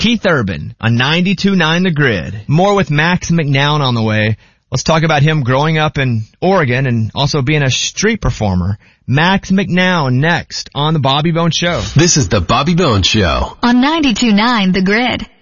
Keith Urban on 92.9 The Grid. More with Max McNown on the way. Let's talk about him growing up in Oregon and also being a street performer. Max McNown next on The Bobby Bones Show. This is The Bobby Bones Show on 92.9 The Grid.